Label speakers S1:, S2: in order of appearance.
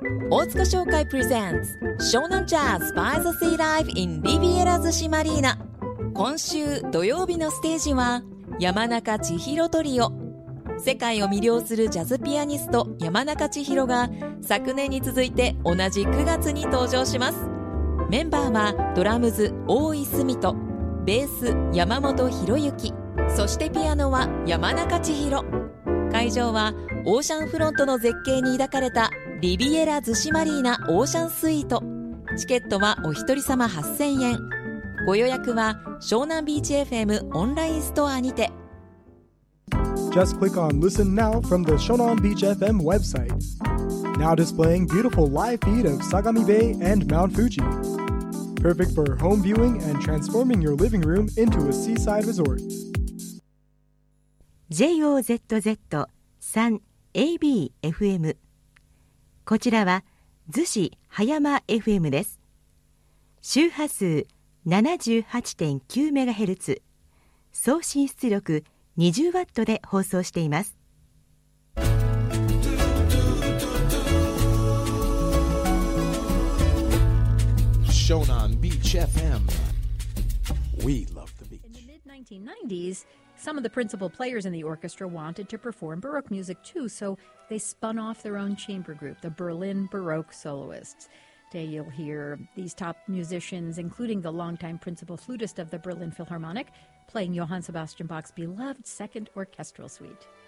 S1: 大塚商会プレゼンツ湘南ジャズ by the Sea Live in リビエラ逗子マリーナ。今週土曜日のステージは山中千尋トリオ。世界を魅了するジャズピアニスト山中千尋が昨年に続いて同じ9月に登場します。メンバーはドラムズ大井澄人、ベース山本博之、そしてピアノは山中千尋。会場はオーシャンフロントの絶景に抱かれたリビエラ逗子マリーナオーシャンスイート。チケットはお一人様8000円。ご予約は湘南ビーチ FM オンラインストアにて。
S2: Just click on Listen Now from the Shonan Beach FM website. Now displaying beautiful live feed of Sagami Bay and Mount Fuji. Perfect for home viewing and transforming your living room into a seaside resort.
S3: JOZZ3ABFM。 こちらは逗子葉山 FM です。周波数 78.9MHz、 送信出力 20W で放送しています。
S4: Shonan Beach FM. We love the beach.
S5: In the mid-1990s, some of the principal players in the orchestra wanted to perform Baroque music too, so they spun off their own chamber group, the Berlin Baroque Soloists. Today you'll hear these top musicians, including the longtime principal flutist of the Berlin Philharmonic, playing Johann Sebastian Bach's beloved Second Orchestral Suite.